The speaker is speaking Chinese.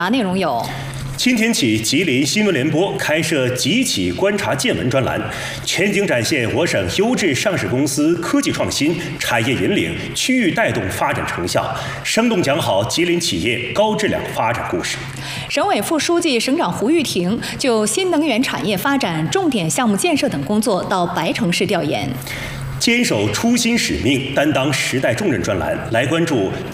内容有。 今天起，吉林新闻联播开设几起观察见闻专栏，全景展现我省优质上市公司科技创新、产业引领、区域带动发展成效，生动讲好吉林企业高质量发展故事。 省委副书记、省长胡玉婷就新能源产业发展重点项目建设等工作到白城市调研。 坚守初心使命，担当时代重任专栏来关注